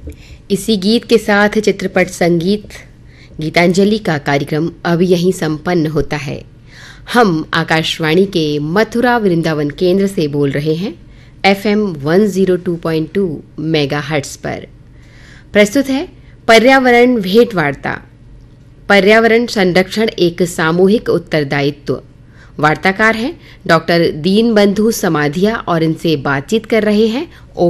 इसी गीत के साथ चित्रपट संगीत गीतांजलि का कार्यक्रम अब यहीं संपन्न होता है। हम आकाशवाणी के मथुरा वृंदावन केंद्र से बोल रहे हैं FM 102.2 मेगाहर्ट्ज पर। प्रस्तुत है पर्यावरण भेंटवार्ता। पर्यावरण संरक्षण एक सामूहिक उत्तरदायित्व। वार्ताकार हैं डॉक्टर दीनबंधु समाधिया और इनसे बातचीत कर रहे हैं